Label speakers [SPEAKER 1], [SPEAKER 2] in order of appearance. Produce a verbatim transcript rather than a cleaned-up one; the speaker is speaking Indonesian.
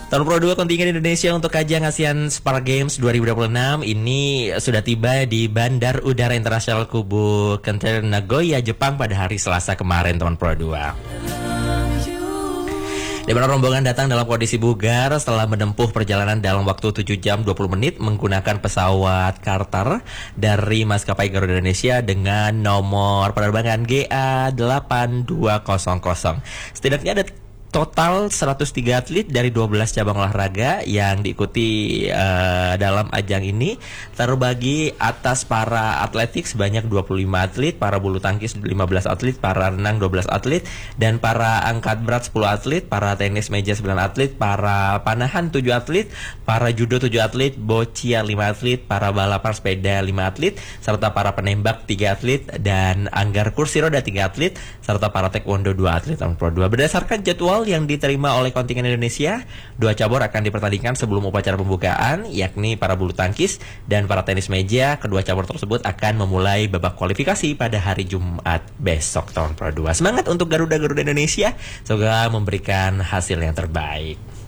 [SPEAKER 1] Tahun Pro dua kontingen Indonesia untuk ajang ASEAN Para Games dua ribu dua puluh enam ini sudah tiba di Bandar Udara Internasional Kubu Kenter Nagoya, Jepang pada hari Selasa kemarin, tahun Pro dua. Di mana rombongan datang dalam kondisi bugar setelah menempuh perjalanan dalam waktu tujuh jam dua puluh menit menggunakan pesawat charter dari maskapai Garuda Indonesia dengan nomor penerbangan G A delapan dua nol nol. Setidaknya ada total seratus tiga atlet dari dua belas cabang olahraga yang diikuti uh, dalam ajang ini, terbagi atas para atletik sebanyak dua puluh lima atlet, para bulu tangkis lima belas atlet, para renang dua belas atlet, dan para angkat berat sepuluh atlet, para tenis meja sembilan atlet, para panahan tujuh atlet, para judo tujuh atlet, boccia lima atlet, para balapan sepeda lima atlet, serta para penembak tiga atlet, dan anggar kursi roda tiga atlet, serta para taekwondo dua atlet tahun Pro dua. Berdasarkan jadwal yang diterima oleh kontingen Indonesia, dua cabur akan dipertandingkan sebelum upacara pembukaan, yakni para bulu tangkis dan para tenis meja. Kedua cabur tersebut akan memulai babak kualifikasi pada hari Jumat besok tahun Pro dua. Semangat untuk Garuda-Garuda Indonesia, semoga memberikan hasil yang terbaik.